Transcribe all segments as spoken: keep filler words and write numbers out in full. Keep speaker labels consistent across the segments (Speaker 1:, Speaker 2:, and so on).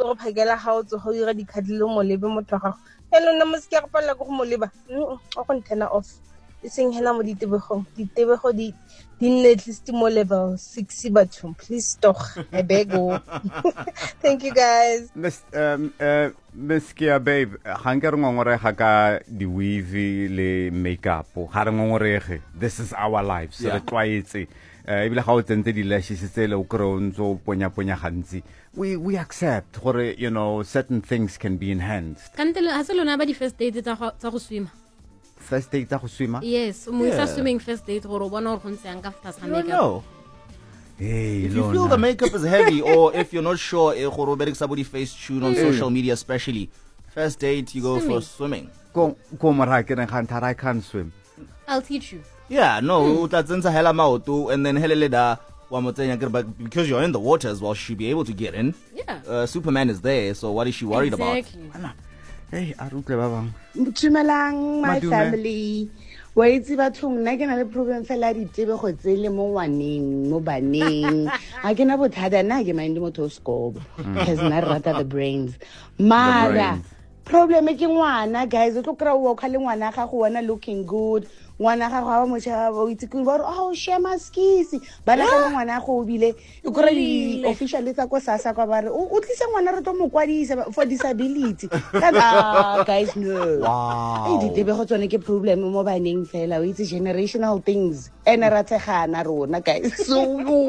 Speaker 1: go phakela ga o tso go ira dikhatlelo mo lebe mo twa gago eno nna mo se ke go palla go mo leba o go nthena off iseng hela mo ditebego ditebego di di nne at least mo level six batho please stop I beg you. Thank you guys.
Speaker 2: Miss um uh Miss Kia babe ga nke re ngongorega ka di weave le makeup ga re ngongorege this is our lives so re twaetse eh ibile ga o tsentse di lashes tse le o kronzo ponya ponya gantsi we we accept gore you know certain things can be enhanced
Speaker 3: kantele ha se lona ba di first date tsa tsa go swima
Speaker 2: first date tsa go swima
Speaker 3: yes mo isa swimming first date gore o bona gore go ntse yang ka fta sa makeup
Speaker 4: no
Speaker 2: hey
Speaker 4: if you feel the makeup is heavy or if you're not sure e gore o bereka sabodi face tune on social media especially first date you go for swimming
Speaker 2: go go mara ke reng khantha I can't swim
Speaker 3: I'll teach you
Speaker 4: yeah no o tla tsentsha hela maoto and then helele da wa motsenya ke because you're in the water as well she should be able to get in
Speaker 3: yeah
Speaker 4: uh, Superman is there so what is she worried
Speaker 3: exactly.
Speaker 4: about
Speaker 2: hey a rutle ba bang
Speaker 5: Dumelang my family wa itse bathong nna ke na le problem fela ditebe go tsele mo ngwaneng mo baneng a ke na bothata nna ke mind motho skobo has not rather the brains mara problem ke ngwana guys o tlo kra o khale ngwana ga go wena looking good ngwana ga go ba motsha ba itse ke ba oh shema skisi bana ka ngwana go bile e kore di official tsa ko sasa kwa ba re o tlise ngwana re tlo mo kwadisa for disability kana guys no
Speaker 4: wow
Speaker 5: e ditebe go tsone ke problem mo baneng fela o itse generational things ene ra tsegana rona guys so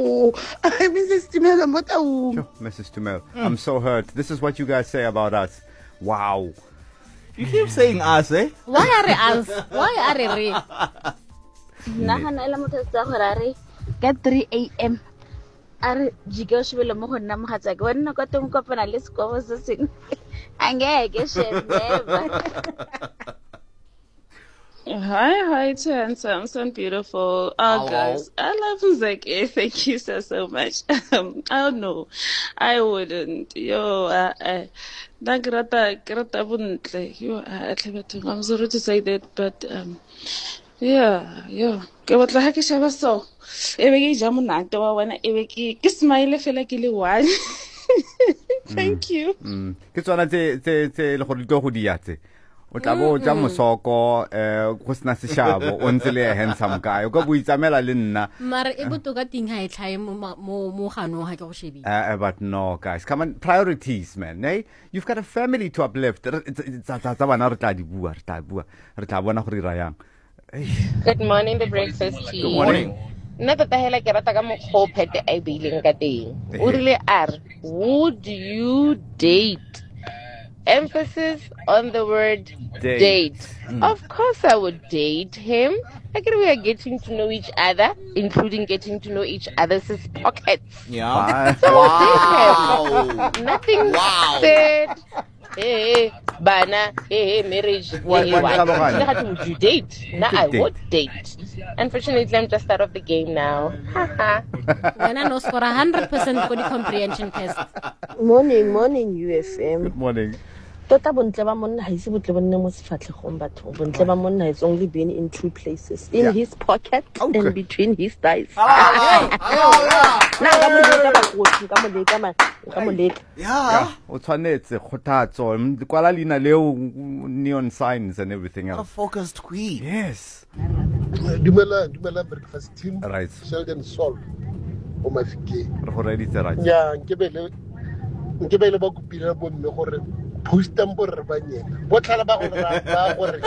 Speaker 5: Missus Tumelo motau
Speaker 2: Missus Tumelo I'm so hurt this is what you guys say about us wow
Speaker 4: you keep saying us eh
Speaker 3: why are us why are re
Speaker 6: nagana ela motho tsa gore are ka three a m are jike o shebele mo go nna mogatsa ke wena ka teng kopana le sekobo se seng angeke shebeba.
Speaker 7: Hi, hi, to handsome, so beautiful. Oh,
Speaker 4: Hello.
Speaker 7: guys, I love Zeki. Thank you so, so much. Um, I don't know. I wouldn't. Yo, uh, uh, Nagrata, grata buntle. Yo, uh, I'm sorry to say that, but, um, yeah, yeah. Ke batla ha ke sheba so. Ebe ke ja monate wa wena, ebe ke ke smile fela ke le one. Thank you.
Speaker 2: Mm. Ke tsona tse tse tse le go ditlo go diatse. O tla bo tsa mosoko eh go sna se shabo o ntse le handsome guy o ka buitsamela le nna
Speaker 3: mara e botoka ting ha e tlhae mo mo mo gano ha ke go shebile
Speaker 2: uh, but no guys come on priorities man hey you've got a family to uplift tsa tsa bana re tla di bua re tla bua re tla bona go dira yang
Speaker 8: Good morning the breakfast team.
Speaker 2: Good morning.
Speaker 8: Nna tota hela ke rata ka mokgo phete a bileng ka teng o rile r would you date emphasis on the word
Speaker 2: date,
Speaker 8: date.
Speaker 2: Mm.
Speaker 8: Of course I would date him. I think we are getting to know each other, including getting to know each other's pockets.
Speaker 4: yeah
Speaker 8: So
Speaker 4: wow
Speaker 8: nothing
Speaker 4: Wow.
Speaker 8: said hey bana hey marriage
Speaker 2: What-
Speaker 8: hey,
Speaker 2: what
Speaker 8: what?
Speaker 2: Tlhaloganya?
Speaker 8: You know how to- would you date now I
Speaker 2: date.
Speaker 8: would date. Unfortunately I'm just out of the game now. Haha.
Speaker 3: wena no score one hundred percent for the comprehension test
Speaker 9: Morning, morning U F M.
Speaker 2: good morning
Speaker 9: Tota bontle ba monna ha ise botle bonne mo sefatlhegong batho. Bontle ba monna has only been in two places, in
Speaker 2: Yeah.
Speaker 9: his pocket
Speaker 2: Okay.
Speaker 9: and between his thighs.
Speaker 4: hello hello
Speaker 9: Na ka mo leka ba go ka mo leka ma ka mo leka.
Speaker 4: yeah
Speaker 2: o tshwanetse kgothatso kwala lina leo neon signs and everything
Speaker 4: a
Speaker 2: else
Speaker 4: focused queen
Speaker 2: yes
Speaker 10: Dumela, dumela breakfast team.
Speaker 2: right
Speaker 10: Sheldon Sol. O mafike.
Speaker 2: re go ready tse right
Speaker 10: Ya, nkebele nkebele ba kupila bo mme gore poster mbo re ba nyena. Bo tlhala ba gore ba gore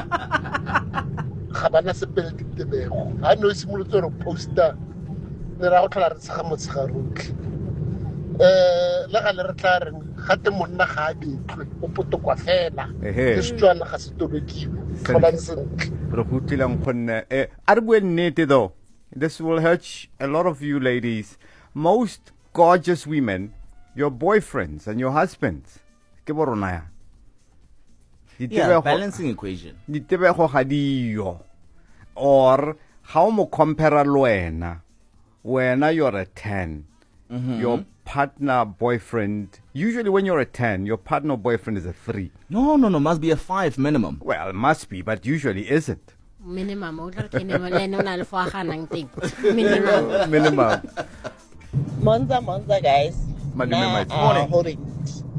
Speaker 10: ga bana sepele ditebego. Ha no simolotse re poster. Ne ra go tlhala re tsega motsega rotlhe. Eh, la ga le re tla re gate monna ga a betlwe o potokwa fela.
Speaker 2: Ehe.
Speaker 10: Ke setswana ga se tobekiwe. Tlhola sentle.
Speaker 2: re go tlilang khonne eh a re bue nnete though this will hurt a lot of you ladies most gorgeous women your boyfriends and your husbands ke borona ya
Speaker 4: yeah balancing equation
Speaker 2: ditebego ga diyo or how mo compare le wena wena you're a ten
Speaker 4: Mhm.
Speaker 2: your partner boyfriend usually when you're a ten your partner boyfriend is a three
Speaker 4: no no no must be a five minimum
Speaker 2: well must be but usually isn't
Speaker 3: minimum o tla ke ne le ne na le fo ganang teng minimum
Speaker 2: minimum
Speaker 11: Monza, Monza, guys.
Speaker 2: Madume
Speaker 11: Nah,
Speaker 2: Madume.
Speaker 11: uh,
Speaker 4: Morning.
Speaker 11: hold it.